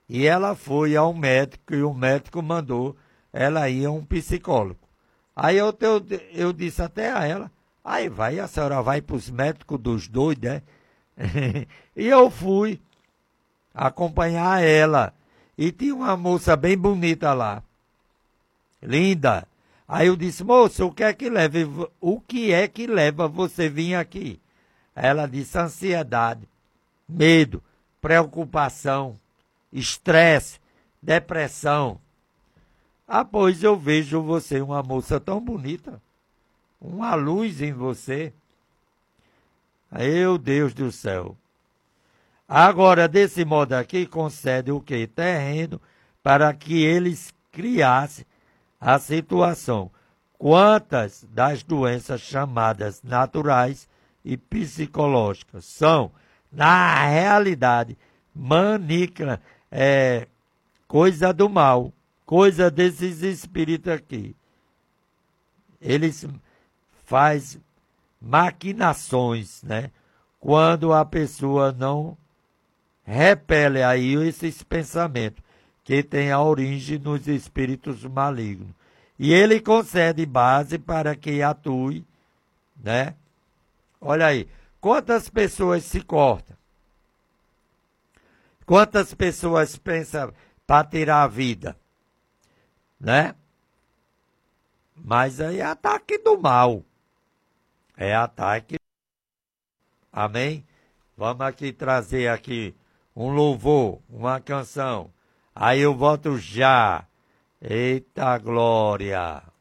E ela foi ao médico e o médico mandou ela ir a um psicólogo. Aí eu disse até a ela, aí vai, a senhora vai para os médicos dos doidos, né? E eu fui acompanhar ela. E tinha uma moça bem bonita lá, linda. Aí eu disse, moça, o que é que leva você vir aqui? Ela disse, ansiedade, medo, preocupação, estresse, depressão. Ah, pois eu vejo você uma moça tão bonita, uma luz em você. Meu Deus do céu. Agora, desse modo aqui, concede o quê? Terreno para que eles criassem a situação. Quantas das doenças chamadas naturais e psicológicas são, na realidade, coisa do mal, coisa desses espíritos aqui. Eles fazem maquinações, né? Quando a pessoa não repele aí esses pensamentos que têm a origem nos espíritos malignos. E ele concede base para que atue, né? Olha aí, quantas pessoas se cortam? Quantas pessoas pensam para tirar a vida? Né? Mas aí é ataque do mal. É ataque. Amém? Vamos aqui trazer aqui um louvor, uma canção. Aí eu volto já. Eita glória!